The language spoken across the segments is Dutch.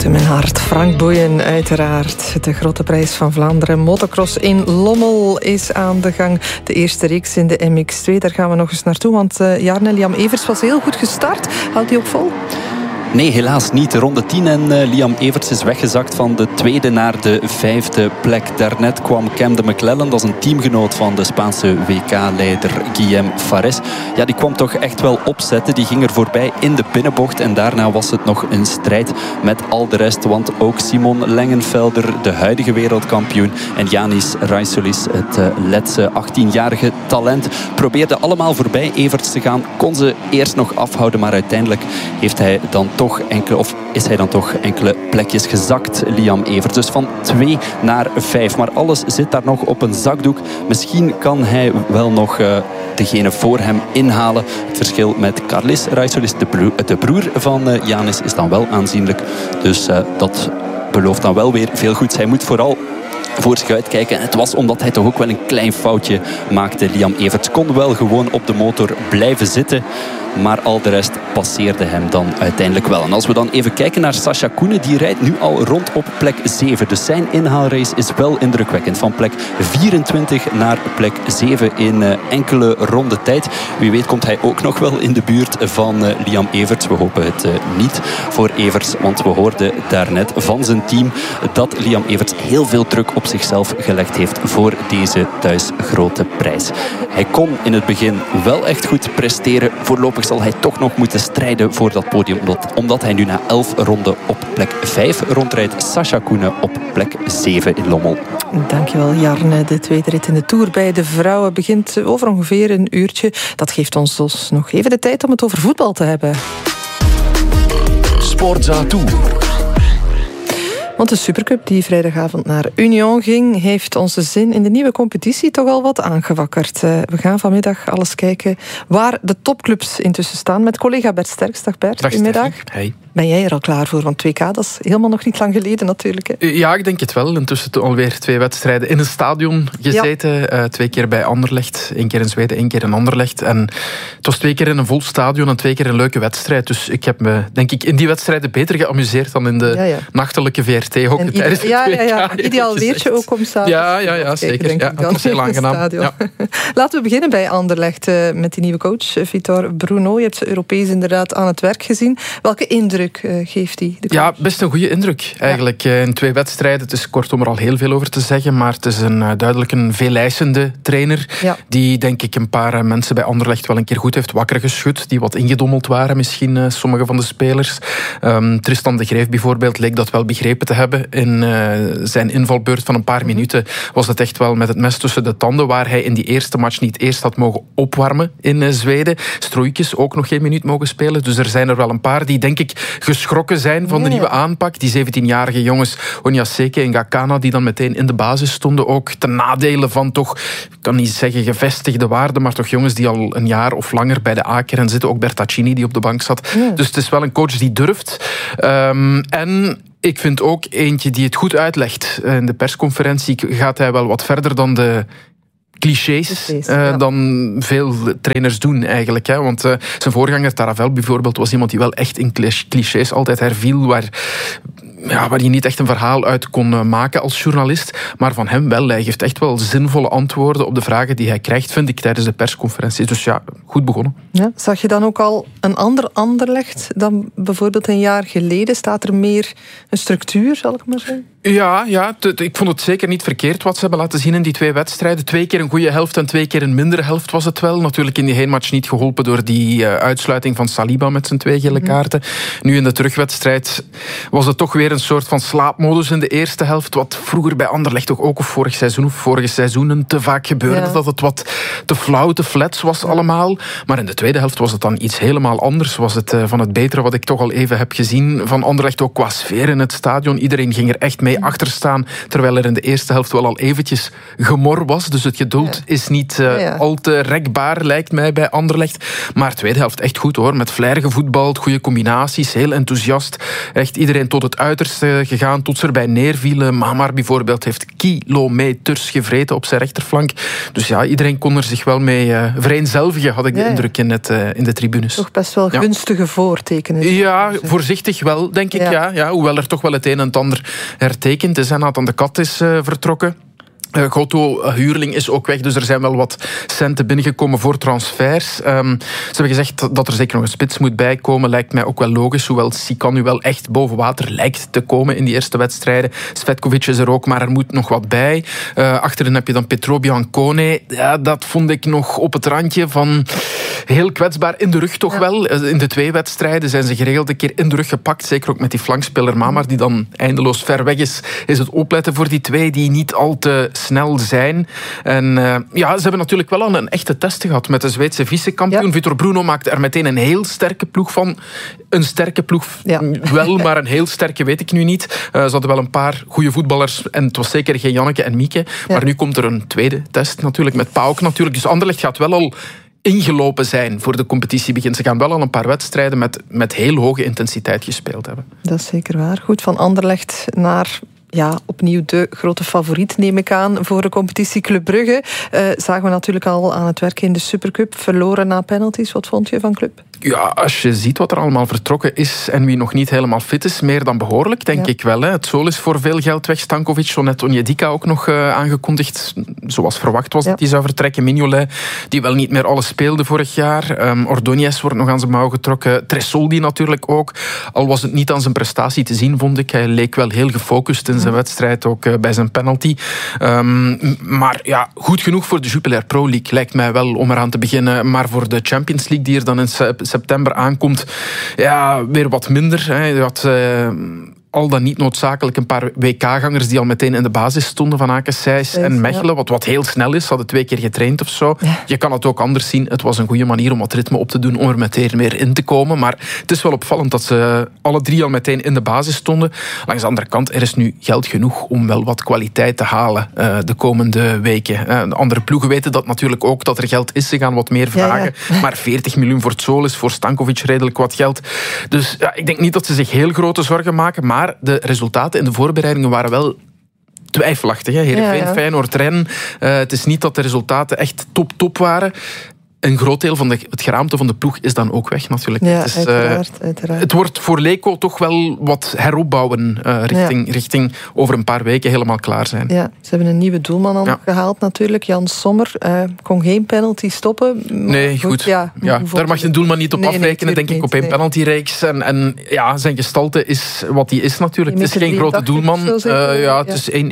in mijn hart. Frank Boeien, uiteraard. De Grote Prijs van Vlaanderen. Motocross in Lommel is aan de gang. De eerste reeks in de MX2. Daar gaan we nog eens naartoe. Want Jarne, Liam Everts was heel goed gestart. Houdt hij ook vol? Nee, helaas niet. Ronde 10 en Liam Everts is weggezakt van de tweede naar de vijfde plek. Daarnet kwam Cam de McLellan, dat is een teamgenoot van de Spaanse WK-leider Guillem Fares. Ja, die kwam toch echt wel opzetten. Die ging er voorbij in de binnenbocht en daarna was het nog een strijd met al de rest. Want ook Simon Lengenfelder, de huidige wereldkampioen, en Yanis Raissolis, het Letse 18-jarige talent, probeerden allemaal voorbij Everts te gaan. Kon ze eerst nog afhouden, maar uiteindelijk heeft hij dan toch is hij dan toch enkele plekjes gezakt, Liam Everts. Dus van 2 naar 5. Maar alles zit daar nog op een zakdoek. Misschien kan hij wel nog degene voor hem inhalen. Het verschil met Carlis Raissolis, de broer van Yanis, is dan wel aanzienlijk. Dus dat belooft dan wel weer veel goeds. Hij moet vooral voor zich uitkijken. Het was omdat hij toch ook wel een klein foutje maakte. Liam Everts kon wel gewoon op de motor blijven zitten, maar al de rest passeerde hem dan uiteindelijk wel. En als we dan even kijken naar Sascha Koenen, die rijdt nu al rond op plek 7. Dus zijn inhaalrace is wel indrukwekkend. Van plek 24 naar plek 7 in enkele ronden tijd. Wie weet komt hij ook nog wel in de buurt van Liam Everts. We hopen het niet voor Everts, want we hoorden daarnet van zijn team dat Liam Everts heel veel druk op zichzelf gelegd heeft voor deze thuisgrote prijs. Hij kon in het begin wel echt goed presteren. Voorlopig zal hij toch nog moeten strijden voor dat podium, omdat hij nu na 11 ronden op plek 5 rondrijdt. Sascha Koenen op plek 7 in Lommel. Dankjewel, Jarne. De tweede rit in de Tour bij de vrouwen begint over ongeveer een uurtje. Dat geeft ons dus nog even de tijd om het over voetbal te hebben. Sportza Tour. Want de Supercup die vrijdagavond naar Union ging, heeft onze zin in de nieuwe competitie toch al wat aangewakkerd. We gaan vanmiddag alles kijken waar de topclubs intussen staan met collega Bert Sterks. Dag Bert, goedemiddag. Hey. Ben jij er al klaar voor? Want 2K, dat is helemaal nog niet lang geleden natuurlijk. Hè? Ja, ik denk het wel. Intussen alweer 2 wedstrijden in een stadion gezeten. Ja. 2 keer bij Anderlecht. 1 keer in Zweden, 1 keer in Anderlecht. En het was 2 keer in een vol stadion en 2 keer een leuke wedstrijd. Dus ik heb me, denk ik, in die wedstrijden beter geamuseerd dan in de nachtelijke VRT-hokken tijdens de 2K. Ja. Ideaal weertje ook om s'avonds. Ja, zeker. Ja, dat was heel aangenaam. Ja. Laten we beginnen bij Anderlecht met die nieuwe coach, Vitor Bruno. Je hebt ze Europees inderdaad aan het werk gezien. Welke indruk geeft hij? Ja, best een goede indruk eigenlijk. In 2 wedstrijden, het is kort om er al heel veel over te zeggen, maar het is duidelijk een veeleisende trainer, die denk ik een paar mensen bij Anderlecht wel een keer goed heeft wakker geschud, die wat ingedommeld waren misschien, sommige van de spelers. Tristan de Greef bijvoorbeeld leek dat wel begrepen te hebben. In zijn invalbeurt van een paar minuten was het echt wel met het mes tussen de tanden, waar hij in die eerste match niet eerst had mogen opwarmen in Zweden. Stroeikens ook nog geen minuut mogen spelen. Dus er zijn er wel een paar die denk ik geschrokken zijn van de nieuwe aanpak. Die 17-jarige jongens, Onyaseke en Gakana, die dan meteen in de basis stonden. Ook ten nadele van toch, ik kan niet zeggen gevestigde waarden, maar toch jongens die al een jaar of langer bij de A-kern zitten. Ook Bertaccini die op de bank zat. Ja. Dus het is wel een coach die durft. En ik vind ook eentje die het goed uitlegt. In de persconferentie gaat hij wel wat verder dan de clichés dan veel trainers doen eigenlijk. Hè? Want zijn voorganger Taravel bijvoorbeeld was iemand die wel echt in clichés altijd herviel, waar je niet echt een verhaal uit kon maken als journalist. Maar van hem wel. Hij geeft echt wel zinvolle antwoorden op de vragen die hij krijgt, vind ik, tijdens de persconferentie. Dus ja, goed begonnen. Ja, zag je dan ook al een ander Anderlecht dan bijvoorbeeld een jaar geleden? Staat er meer een structuur, zal ik maar zeggen? Ja, ik vond het zeker niet verkeerd wat ze hebben laten zien in die 2 wedstrijden. 2 keer een goede helft en 2 keer een mindere helft was het wel. Natuurlijk in die heenmatch niet geholpen door die uitsluiting van Saliba met zijn 2 gele kaarten. Nu in de terugwedstrijd was het toch weer een soort van slaapmodus in de eerste helft. Wat vroeger bij Anderlecht toch ook vorige seizoenen te vaak gebeurde. Ja. Dat het wat te flauw, te flats was allemaal. Maar in de tweede helft was het dan iets helemaal anders. Was het van het betere wat ik toch al even heb gezien van Anderlecht, ook qua sfeer in het stadion. Iedereen ging er echt mee 2 achter staan, terwijl er in de eerste helft wel al eventjes gemor was. Dus het geduld is niet al te rekbaar, lijkt mij, bij Anderlecht. Maar tweede helft echt goed, hoor. Met flair gevoetbald, goede combinaties, heel enthousiast. Echt iedereen tot het uiterste gegaan, tot ze erbij neervielen. Mamar bijvoorbeeld heeft kilometers gevreten op zijn rechterflank. Dus ja, iedereen kon er zich wel mee vereenzelvigen, had ik de indruk in de tribunes. Toch best wel gunstige voortekenen. Ja, voorzichtig wel, denk ik. Ja, hoewel er toch wel het een en het ander hertekend is. Nathan de Kat is vertrokken. Gotto, huurling, is ook weg, dus er zijn wel wat centen binnengekomen voor transfers. Ze hebben gezegd dat er zeker nog een spits moet bijkomen. Lijkt mij ook wel logisch, hoewel Sikan nu wel echt boven water lijkt te komen in die eerste wedstrijden. Svetkovic is er ook, maar er moet nog wat bij. Achterin heb je dan Petro Biancone. Ja, dat vond ik nog op het randje van heel kwetsbaar in de rug toch wel. In de 2 wedstrijden zijn ze geregeld een keer in de rug gepakt. Zeker ook met die flankspeler Mamar, die dan eindeloos ver weg is. Is het opletten voor die 2 die niet al te snel zijn. En ze hebben natuurlijk wel al een echte test gehad met de Zweedse vicekampioen. Vitor Bruno maakte er meteen een heel sterke ploeg van. Een sterke ploeg wel, maar een heel sterke weet ik nu niet. Ze hadden wel een paar goede voetballers en het was zeker geen Janneke en Mieke. Maar nu komt er een tweede test natuurlijk, met PAOK natuurlijk. Dus Anderlecht gaat wel al ingelopen zijn voor de competitie begint. Ze gaan wel al een paar wedstrijden met heel hoge intensiteit gespeeld hebben. Dat is zeker waar. Goed, van Anderlecht naar opnieuw de grote favoriet, neem ik aan, voor de competitie Club Brugge. Zagen we natuurlijk al aan het werk in de Supercup. Verloren na penalties. Wat vond je van Club? Ja, als je ziet wat er allemaal vertrokken is en wie nog niet helemaal fit is, meer dan behoorlijk, denk ik wel. Hè. Het Sol is voor veel geld weg. Stankovic, Sonet Onyedika ook nog aangekondigd. Zoals verwacht was dat hij zou vertrekken. Mignolet, die wel niet meer alles speelde vorig jaar. Ordóñez wordt nog aan zijn mouw getrokken. Tresoldi natuurlijk ook. Al was het niet aan zijn prestatie te zien, vond ik. Hij leek wel heel gefocust in zijn wedstrijd, ook bij zijn penalty. Maar ja, goed genoeg voor de Jupiler Pro League, lijkt mij wel, om eraan te beginnen. Maar voor de Champions League, die er dan in september aankomt, weer wat minder. Hè. Je had al dan niet noodzakelijk een paar WK-gangers die al meteen in de basis stonden van Aken Sijs en Mechelen, wat heel snel is. Ze hadden 2 keer getraind of zo. Ja. Je kan het ook anders zien. Het was een goede manier om wat ritme op te doen, om er meteen meer in te komen. Maar het is wel opvallend dat ze alle 3 al meteen in de basis stonden. Langs de andere kant, er is nu geld genoeg om wel wat kwaliteit te halen de komende weken. De andere ploegen weten dat natuurlijk ook, dat er geld is. Ze gaan wat meer vragen. Ja. Maar 40 miljoen voor het Sol is voor Stankovic redelijk wat geld. Dus ik denk niet dat ze zich heel grote zorgen maken, maar de resultaten in de voorbereidingen waren wel twijfelachtig. Heerenveen, Feyenoord, Rennes. Het is niet dat de resultaten echt top waren. Een groot deel van het geraamte van de ploeg is dan ook weg natuurlijk. Ja, het is, uiteraard. Het wordt voor Leco toch wel wat heropbouwen richting over een paar weken helemaal klaar zijn. Ja, ze hebben een nieuwe doelman al gehaald natuurlijk. Jan Sommer kon geen penalty stoppen. Nee, goed. Daar mag je een doelman niet op afrekenen, denk ik, op één penaltyreeks. En zijn gestalte is wat hij is natuurlijk. Het is geen grote doelman. Het is 1,83,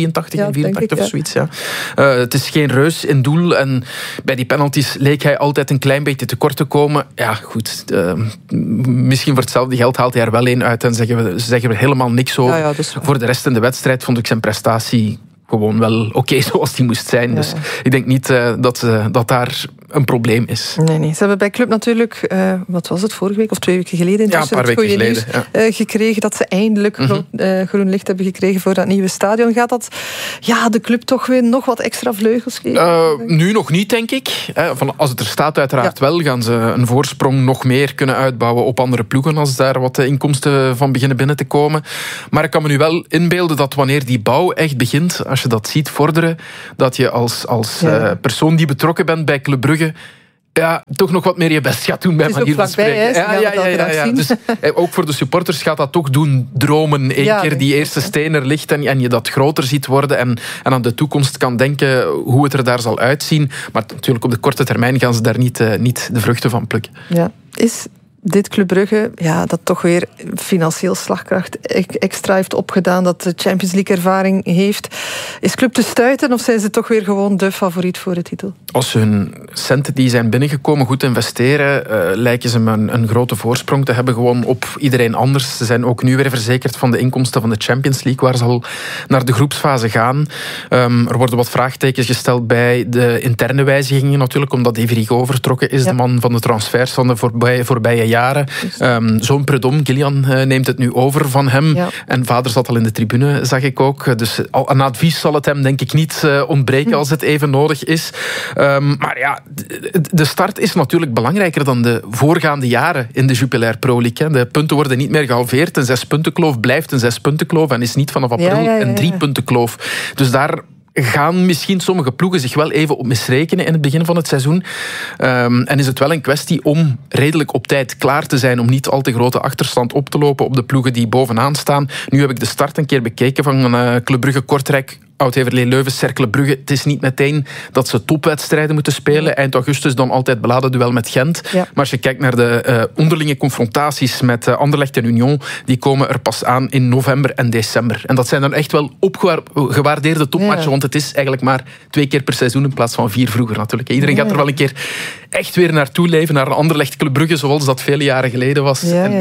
1,84 of zoiets. Ja. Het is geen reus in doel. En bij die penalties leek hij altijd een klein beetje tekort te komen. Ja, goed. Misschien voor hetzelfde geld haalt hij er wel 1 uit en zeggen we helemaal niks over. Voor de rest in de wedstrijd vond ik zijn prestatie gewoon wel oké zoals die moest zijn. Ja. Dus ik denk niet dat daar een probleem is. Nee. Ze hebben bij Club natuurlijk, wat was het, vorige week of 2 weken geleden? Een paar weken geleden. Gekregen dat ze eindelijk groen licht hebben gekregen voor dat nieuwe stadion. Gaat dat de club toch weer nog wat extra vleugels geven? Nu nog niet, denk ik. Als het er staat, uiteraard wel, gaan ze een voorsprong nog meer kunnen uitbouwen op andere ploegen als daar wat inkomsten van beginnen binnen te komen. Maar ik kan me nu wel inbeelden dat wanneer die bouw echt begint, als je dat ziet vorderen, dat je als persoon die betrokken bent bij Club Brugge toch nog wat meer je best gaat doen bij manier van spreken. Dus ook voor de supporters gaat dat toch doen dromen. Eén keer die eerste steen er ligt en je dat groter ziet worden en aan de toekomst kan denken hoe het er daar zal uitzien. Maar natuurlijk op de korte termijn gaan ze daar niet de vruchten van plukken. Ja. Is dit Club Brugge, dat toch weer financieel slagkracht extra heeft opgedaan, dat de Champions League ervaring heeft. Is Club te stuiten of zijn ze toch weer gewoon de favoriet voor de titel? Als ze hun centen die zijn binnengekomen goed investeren, lijken ze een grote voorsprong te hebben gewoon op iedereen anders. Ze zijn ook nu weer verzekerd van de inkomsten van de Champions League, waar ze al naar de groepsfase gaan. Er worden wat vraagtekens gesteld bij de interne wijzigingen natuurlijk, omdat Evrigo vertrokken is, de man van de transfers van de voorbije jaren. jaren. Zoon Prudhomme, Gillian, neemt het nu over van hem. Ja. En vader zat al in de tribune, zag ik ook. Dus aan advies zal het hem denk ik niet ontbreken als het even nodig is. Maar ja, de start is natuurlijk belangrijker dan de voorgaande jaren in de Jupiler Pro League. De punten worden niet meer gehalveerd. Een 6-puntenkloof blijft een 6-puntenkloof en is niet vanaf april een 3-puntenkloof. Dus daar gaan misschien sommige ploegen zich wel even op misrekenen in het begin van het seizoen. En is het wel een kwestie om redelijk op tijd klaar te zijn, om niet al te grote achterstand op te lopen op de ploegen die bovenaan staan. Nu heb ik de start een keer bekeken van Club Brugge Kortrijk, Oud-Heverlee Leuven, Cercle Brugge. Het is niet meteen dat ze topwedstrijden moeten spelen. Eind augustus dan altijd beladen duel met Gent. Ja. Maar als je kijkt naar de onderlinge confrontaties met Anderlecht en Union, die komen er pas aan in november en december. En dat zijn dan echt wel opgewaardeerde topmatchen, want het is eigenlijk maar 2 keer per seizoen in plaats van 4 vroeger natuurlijk. Iedereen gaat er wel een keer echt weer naartoe leven, naar een Anderlecht Club Brugge, zoals dat vele jaren geleden was.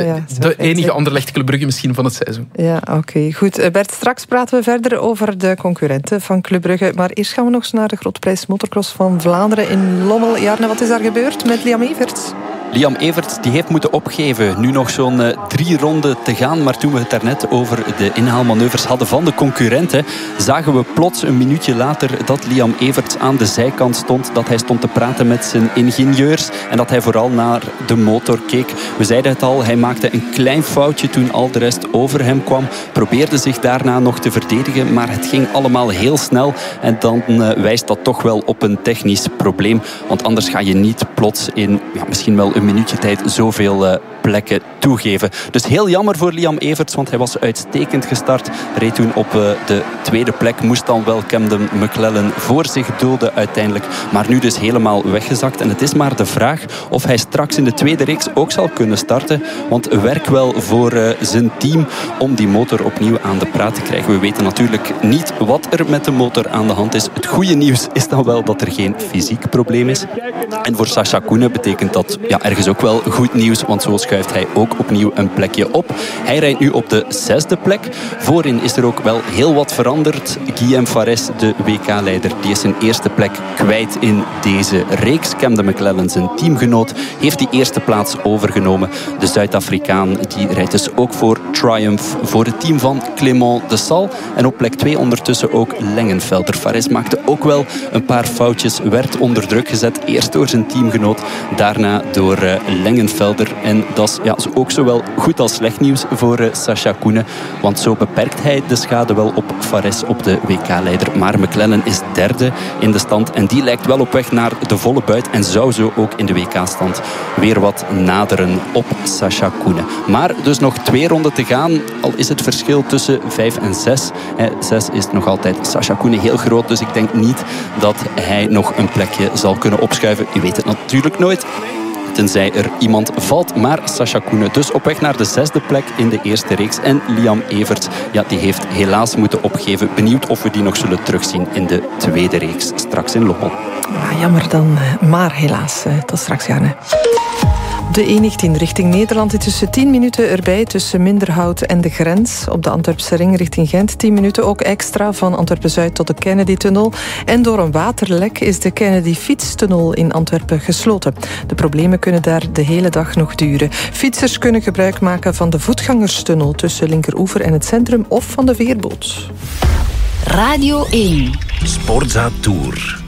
De enige Anderlecht Club Brugge misschien van het seizoen. Ja, oké. Goed. Bert, straks praten we verder over de concurrentie van Club Brugge. Maar eerst gaan we nog eens naar de Grootprijs Motocross van Vlaanderen in Lommel. Jarne, wat is daar gebeurd met Liam Everts? Liam Everts die heeft moeten opgeven. Nu nog zo'n 3 ronden te gaan. Maar toen we het daarnet over de inhaalmanoeuvres hadden van de concurrenten, zagen we plots een minuutje later dat Liam Everts aan de zijkant stond. Dat hij stond te praten met zijn ingenieurs. En dat hij vooral naar de motor keek. We zeiden het al, hij maakte een klein foutje toen al de rest over hem kwam. Probeerde zich daarna nog te verdedigen. Maar het ging allemaal heel snel. En dan wijst dat toch wel op een technisch probleem. Want anders ga je niet plots in misschien wel een minuutje tijd zoveel plekken toegeven. Dus heel jammer voor Liam Everts, want hij was uitstekend gestart. Reed toen op de tweede plek. Moest dan wel Camden McLellan voor zich dulden uiteindelijk. Maar nu dus helemaal weggezakt. En het is maar de vraag of hij straks in de tweede reeks ook zal kunnen starten. Want werk wel voor zijn team om die motor opnieuw aan de praat te krijgen. We weten natuurlijk niet wat er met de motor aan de hand is. Het goede nieuws is dan wel dat er geen fysiek probleem is. En voor Sascha Koenen betekent dat ergens ook wel goed nieuws, want zo schuift hij ook opnieuw een plekje op. Hij rijdt nu op de 6e plek. Voorin is er ook wel heel wat veranderd. Guillaume Farès, de WK-leider, die is zijn eerste plek kwijt in deze reeks. Camden McLellan, zijn teamgenoot, heeft die eerste plaats overgenomen. De Zuid-Afrikaan die rijdt dus ook voor Triumph, voor het team van Clément de Sal. En op plek 2 ondertussen ook Lengenfelder. Farès maakte ook wel een paar foutjes, werd onder druk gezet. Eerst door zijn teamgenoot, daarna door Lengenfelder. En dat is ook zowel goed als slecht nieuws voor Sascha Koenen. Want zo beperkt hij de schade wel op Farès, op de WK-leider. Maar McLellan is derde in de stand. En die lijkt wel op weg naar de volle buit. En zou zo ook in de WK-stand weer wat naderen op Sascha Koenen. Maar dus nog 2 ronden te gaan. Al is het verschil tussen 5 en 6. 6 is nog altijd Sascha Koenen heel groot. Dus ik denk niet dat hij nog een plekje zal kunnen opschuiven. Je weet het natuurlijk nooit, tenzij er iemand valt. Maar Sascha Koenen dus op weg naar de 6e plek in de eerste reeks. En Liam Everts, die heeft helaas moeten opgeven. Benieuwd of we die nog zullen terugzien in de tweede reeks. Straks in Lommel. Ja, jammer dan, maar helaas. Tot straks, Jarne. De E19 richting Nederland is tussen 10 minuten erbij tussen Minderhout en de grens. Op de Antwerpse ring richting Gent 10 minuten ook extra van Antwerpen-Zuid tot de Kennedy-tunnel. En door een waterlek is de Kennedy-fietstunnel in Antwerpen gesloten. De problemen kunnen daar de hele dag nog duren. Fietsers kunnen gebruik maken van de voetgangerstunnel tussen Linkeroever en het centrum of van de veerboot. Radio 1. Sportza Tour.